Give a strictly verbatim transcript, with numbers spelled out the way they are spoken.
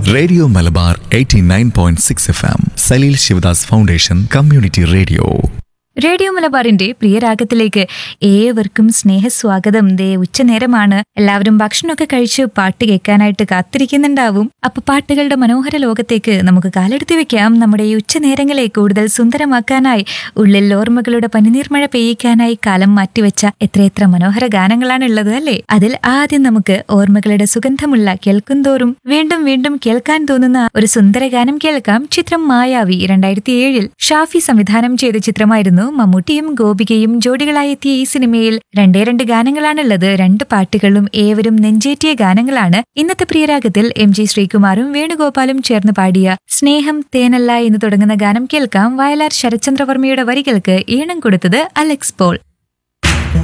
Radio Malabar eighty nine point six F M Saleel Sivadas foundation community radio. Radio മലബാറിന്റെ പ്രിയരാഗത്തിലേക്ക് ഏവർക്കും സ്നേഹസ്വാഗതം. ദേ ഉച്ചനേരമാണ്. എല്ലാവരും ഭക്ഷണമൊക്കെ കഴിച്ച് പാട്ട് കേൾക്കാനായിട്ട് കാത്തിരിക്കുന്നുണ്ടാവും. അപ്പൊ പാട്ടുകളുടെ മനോഹര ലോകത്തേക്ക് നമുക്ക് കാലെടുത്തി വെക്കാം. നമ്മുടെ ഈ ഉച്ചനേരങ്ങളെ കൂടുതൽ സുന്ദരമാക്കാനായി, ഉള്ളിൽ ഓർമ്മകളുടെ പനിനീർമഴ പെയ്യിക്കാനായി കാലം മാറ്റിവെച്ച എത്രയെത്ര മനോഹര ഗാനങ്ങളാണ് ഉള്ളത് അല്ലേ? അതിൽ ആദ്യം നമുക്ക് ഓർമ്മകളുടെ സുഗന്ധമുള്ള, കേൾക്കുന്തോറും വീണ്ടും വീണ്ടും കേൾക്കാൻ തോന്നുന്ന ഒരു സുന്ദര ഗാനം കേൾക്കാം. ചിത്രം മായാവി. രണ്ടായിരത്തി ഏഴിൽ ഷാഫി സംവിധാനം ചെയ്ത ചിത്രമായിരുന്നു. മമ്മൂട്ടിയും ഗോപികയും ജോഡികളായി എത്തിയ ഈ സിനിമയിൽ രണ്ടേ രണ്ട് ഗാനങ്ങളാണുള്ളത്. രണ്ട് പാട്ടുകളും ഏവരും നെഞ്ചേറ്റിയ ഗാനങ്ങളാണ്. ഇന്നത്തെ പ്രിയരാഗത്തിൽ എം ജി ശ്രീകുമാറും വേണുഗോപാലും ചേർന്ന് പാടിയ സ്നേഹം തേനല്ല എന്ന് തുടങ്ങുന്ന ഗാനം കേൾക്കാം. വയലാർ ശരത്ചന്ദ്രവർമ്മയുടെ വരികൾക്ക് ഈണം കൊടുത്തത് അലക്സ് പോൾ.